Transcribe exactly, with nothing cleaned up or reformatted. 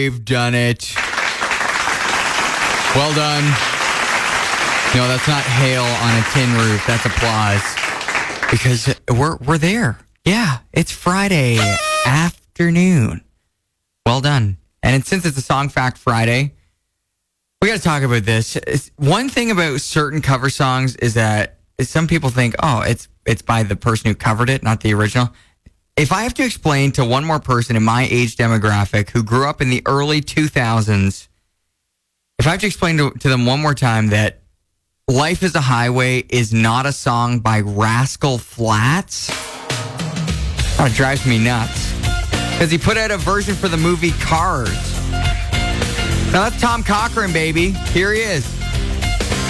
We've done it. Well done. No, that's not hail on a tin roof. That's applause. Because we're we're there. Yeah, it's Friday afternoon. Well done. And since it's a Song Fact Friday, we got to talk about this. It's, one thing about certain cover songs is that some people think, oh, it's it's by the person who covered it, not the original. If I have to explain to one more person in my age demographic who grew up in the early two thousands, if I have to explain to, to them one more time that Life is a Highway is not a song by Rascal Flatts, oh, it drives me nuts. Because he put out a version for the movie Cars. Now that's Tom Cochrane, baby. Here he is.